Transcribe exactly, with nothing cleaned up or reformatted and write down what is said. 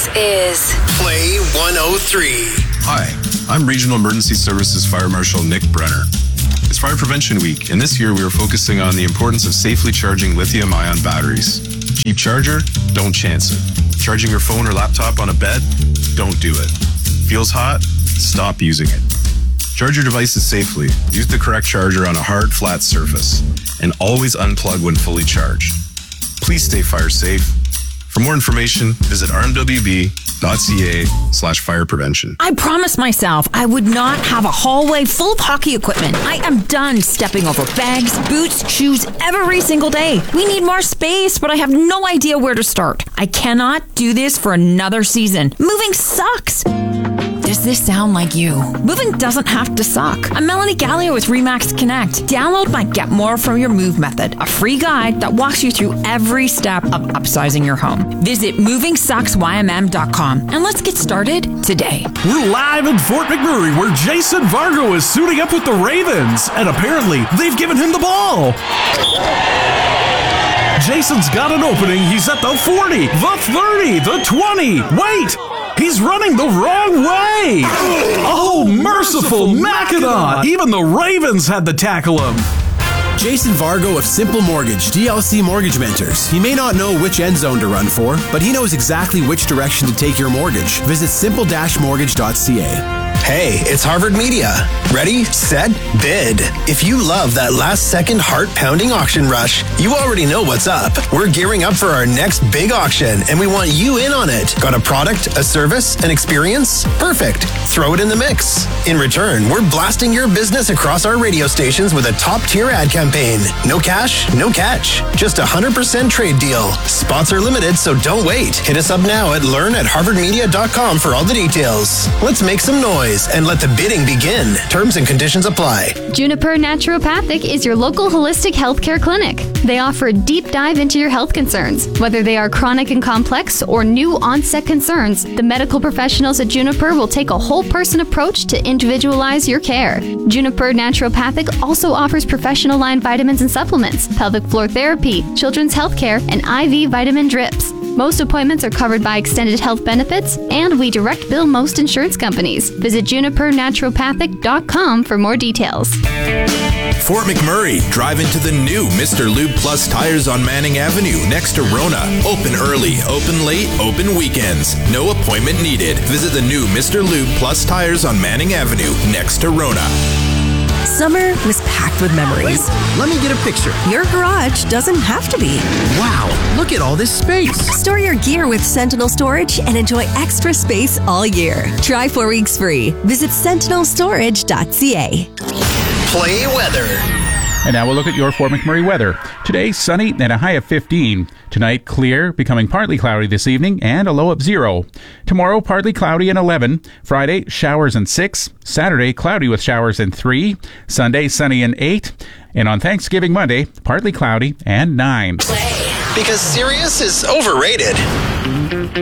is Play one oh three. Hi, I'm Regional Emergency Services Fire Marshal Nick Brenner. It's Fire Prevention Week, and this year we are focusing on the importance of safely charging lithium-ion batteries. Cheap charger? Don't chance it. Charging your phone or laptop on a bed? Don't do it. Feels hot? Stop using it. Charge your devices safely. Use the correct charger on a hard, flat surface. And always unplug when fully charged. Please stay fire safe. For more information, visit r m w b dot c a slash fire prevention. I promised myself I would not have a hallway full of hockey equipment. I am done stepping over bags, boots, shoes every single day. We need more space, but I have no idea where to start. I cannot do this for another season. Moving sucks. Does this sound like you? Moving doesn't have to suck. I'm Melanie Gallio with Remax Connect. Download my Get More From Your Move method, a free guide that walks you through every step of upsizing your home. Visit moving sucks y m m dot com and let's get started today. We're live in Fort McMurray where Jason Vargo is suiting up with the Ravens, and apparently they've given him the ball. Jason's got an opening. He's at the forty, the thirty, the twenty. Wait! He's running the wrong way! Oh, merciful Mackinac! Even the Ravens had to tackle him. Jason Vargo of Simple Mortgage, D L C Mortgage Mentors. He may not know which end zone to run for, but he knows exactly which direction to take your mortgage. Visit simple dash mortgage dot c a. Hey, it's Harvard Media. Ready, set, bid. If you love that last-second heart-pounding auction rush, you already know what's up. We're gearing up for our next big auction, and we want you in on it. Got a product, a service, an experience? Perfect. Throw it in the mix. In return, we're blasting your business across our radio stations with a top-tier ad campaign. No cash, no catch. Just a one hundred percent trade deal. Spots are limited, so don't wait. Hit us up now at learn at harvard media dot com for all the details. Let's make some noise and let the bidding begin. Terms and conditions apply. Juniper Naturopathic is your local holistic healthcare clinic. They offer a deep dive into your health concerns. Whether they are chronic and complex or new onset concerns, the medical professionals at Juniper will take a whole person approach to individualize your care. Juniper Naturopathic also offers professional line vitamins and supplements, pelvic floor therapy, children's healthcare, and I V vitamin drips. Most appointments are covered by extended health benefits, and we direct bill most insurance companies. Visit juniper naturopathic dot com for more details. Fort McMurray, drive into the new Mister Lube Plus Tires on Manning Avenue next to Rona. Open early, open late, open weekends. No appointment needed. Visit the new Mister Lube Plus Tires on Manning Avenue next to Rona. Summer was packed with memories. Wait, let me get a picture. Your garage doesn't have to be. Wow, look at all this space. Store your gear with Sentinel Storage and enjoy extra space all year. Try four weeks free. Visit sentinel storage dot c a. Play weather. And now we'll look at your Fort McMurray weather. Today, sunny and a high of fifteen. Tonight, clear, becoming partly cloudy this evening, and a low of zero. Tomorrow, partly cloudy and eleven. Friday, showers and six. Saturday, cloudy with showers and three. Sunday, sunny and eight. And on Thanksgiving Monday, partly cloudy and nine. Because Sirius is overrated.